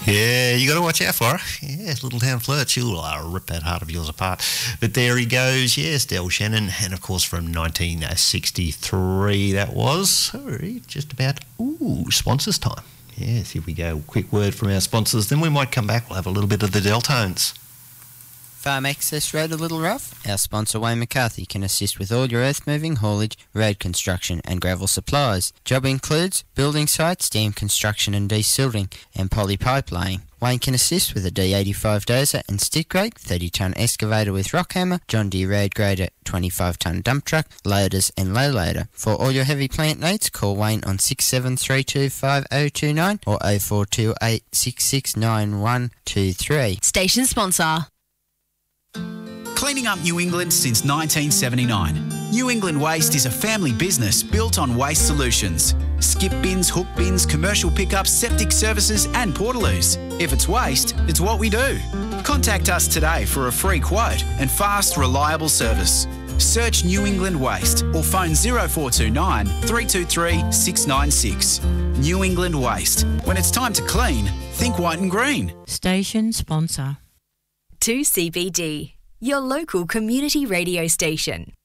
Yeah, you got to watch out for her. Yeah, Little Town Flirt. She'll rip that heart of yours apart. But there he goes. Yes, Del Shannon. And, of course, from 1963 that was. Sorry, just about, sponsors time. Yes, here we go. Quick word from our sponsors. Then we might come back. We'll have a little bit of the Deltones. Farm Access Road a little rough? Our sponsor Wayne McCarthy can assist with all your earth moving, haulage, road construction and gravel supplies. Job includes building sites, dam construction and desilting and poly pipe laying. Wayne can assist with a D85 dozer and stick rake, 30-tonne excavator with rock hammer, John Deere road grader, 25-tonne dump truck, loaders and low loader. For all your heavy plant needs, call Wayne on 67325029 or 0428 669123. Station sponsor. Cleaning up New England since 1979. New England Waste is a family business built on waste solutions. Skip bins, hook bins, commercial pickups, septic services and portaloos. If it's waste, it's what we do. Contact us today for a free quote and fast, reliable service. Search New England Waste or phone 0429 323 696. New England Waste. When it's time to clean, think white and green. Station sponsor. 2CBD, your local community radio station.